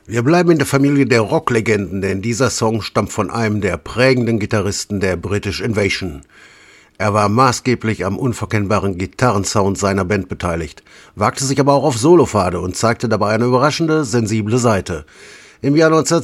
Wir bleiben in der Familie der Rocklegenden, denn dieser Song stammt von einem der prägenden Gitarristen der British Invasion. Er war maßgeblich am unverkennbaren Gitarrensound seiner Band beteiligt, wagte sich aber auch auf Solopfade und zeigte dabei eine überraschende, sensible Seite. Im Jahr